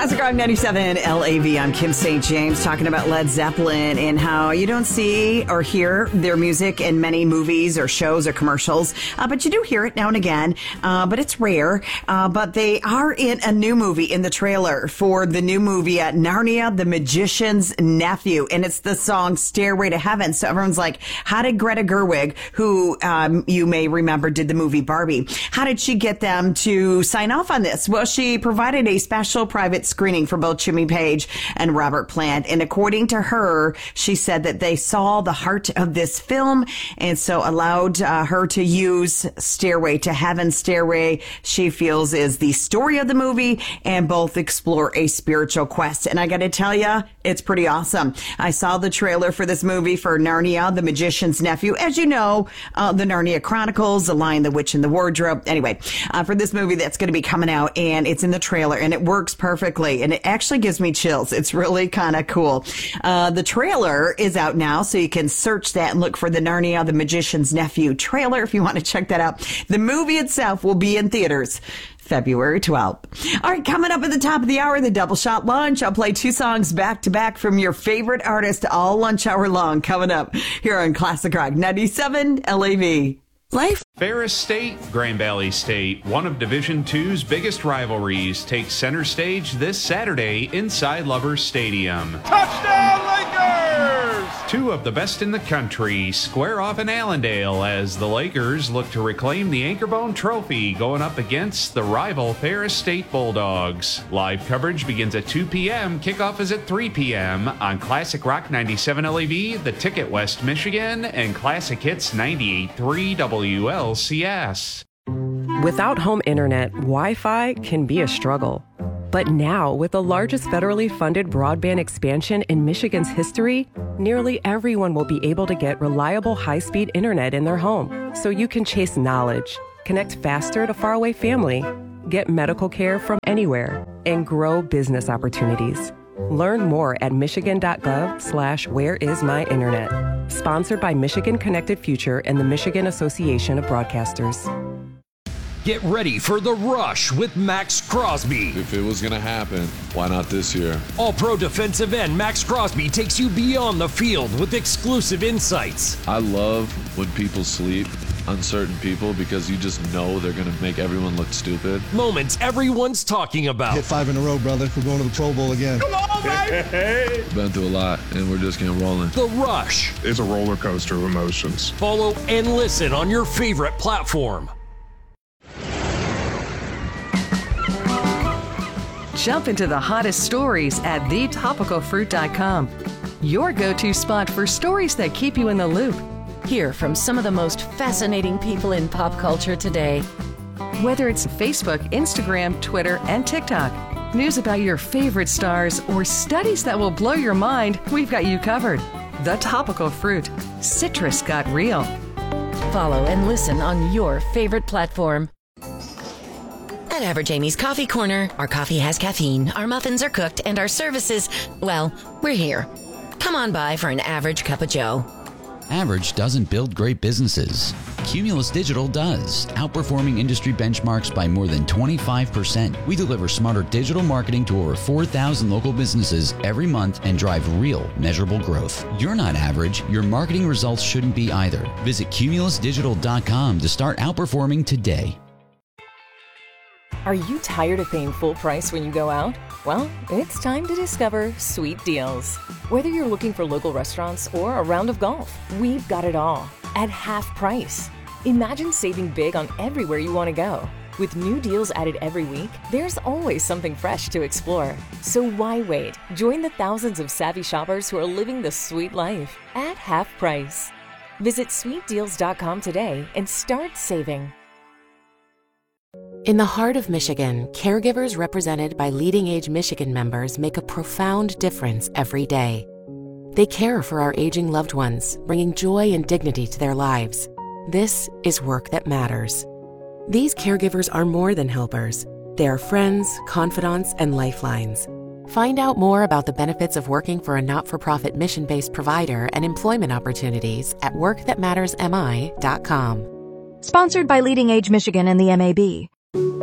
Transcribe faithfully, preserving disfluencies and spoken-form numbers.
Classic Rock ninety-seven L A V. I'm Kim Saint James talking about Led Zeppelin and how you don't see or hear their music in many movies or shows or commercials, uh, but you do hear it now and again, uh, but it's rare. Uh, but they are in a new movie in the trailer for the new movie at Narnia, the Magician's Nephew, and it's the song Stairway to Heaven. So everyone's like, how did Greta Gerwig, who um, you may remember did the movie Barbie, how did she get them to sign off on this? Well, she provided a special private screening for both Jimmy Page and Robert Plant. And according to her, she said that they saw the heart of this film and so allowed uh, her to use Stairway to Heaven. Stairway, she feels, is the story of the movie, and both explore a spiritual quest. And I got to tell you, it's pretty awesome. I saw the trailer for this movie for Narnia, the Magician's Nephew. As you know, uh, the Narnia Chronicles, The Lion, the Witch, and the Wardrobe. Anyway, uh, for this movie that's going to be coming out, and it's in the trailer, and it works perfectly, and it actually gives me chills. It's really kind of cool. Uh, the trailer is out now, so you can search that and look for the Narnia, the Magician's Nephew trailer if you want to check that out. The movie itself will be in theaters February twelfth. All right, coming up at the top of the hour, the Double Shot Lunch. I'll play two songs back to back from your favorite artist all lunch hour long, coming up here on Classic Rock ninety-seven L A V. Life. Ferris State, Grand Valley State, one of Division two's biggest rivalries, takes center stage this Saturday inside Lovers Stadium. Touchdown, Lakers! Two of the best in the country square off in Allendale as the Lakers look to reclaim the Anchorbone Trophy going up against the rival Ferris State Bulldogs. Live coverage begins at two p.m. Kickoff is at three p.m. on Classic Rock ninety-seven L A V, The Ticket West Michigan, and Classic Hits ninety-eight point three W L C S. Without home internet, Wi-Fi can be a struggle. But now, with the largest federally funded broadband expansion in Michigan's history, nearly everyone will be able to get reliable high-speed internet in their home. So you can chase knowledge, connect faster to faraway family, get medical care from anywhere, and grow business opportunities. Learn more at michigan.gov slash where is my internet. Sponsored by Michigan Connected Future and the Michigan Association of Broadcasters. Get ready for The Rush with Max Crosby. If it was going to happen, why not this year? All-pro defensive end Max Crosby takes you beyond the field with exclusive insights. I love when people sleep, uncertain people, because you just know they're going to make everyone look stupid. Moments everyone's talking about. Hit five in a row, brother. We're going to the Pro Bowl again. Come on, baby! Been through a lot, and we're just getting rolling. The Rush. It's a roller coaster of emotions. Follow and listen on your favorite platform. Jump into the hottest stories at the topical fruit dot com. Your go-to spot for stories that keep you in the loop. Hear from some of the most fascinating people in pop culture today. Whether it's Facebook, Instagram, Twitter, and TikTok, news about your favorite stars, or studies that will blow your mind, we've got you covered. The Topical Fruit. Citrus got real. Follow and listen on your favorite platform. At Average Amy's Coffee Corner, our coffee has caffeine, our muffins are cooked, and our services, well, we're here. Come on by for an average cup of joe. Average doesn't build great businesses. Cumulus Digital does, outperforming industry benchmarks by more than twenty-five percent. We deliver smarter digital marketing to over four thousand local businesses every month and drive real, measurable growth. You're not average. Your marketing results shouldn't be either. Visit cumulus digital dot com to start outperforming today. Are you tired of paying full price when you go out? Well, it's time to discover Sweet Deals. Whether you're looking for local restaurants or a round of golf, we've got it all at half price. Imagine saving big on everywhere you want to go. With new deals added every week, there's always something fresh to explore. So why wait? Join the thousands of savvy shoppers who are living the sweet life at half price. Visit sweet deals dot com today and start saving. In the heart of Michigan, caregivers represented by Leading Age Michigan members make a profound difference every day. They care for our aging loved ones, bringing joy and dignity to their lives. This is work that matters. These caregivers are more than helpers. They are friends, confidants, and lifelines. Find out more about the benefits of working for a not-for-profit mission-based provider and employment opportunities at work that matters m i dot com. Sponsored by Leading Age Michigan and the M A B.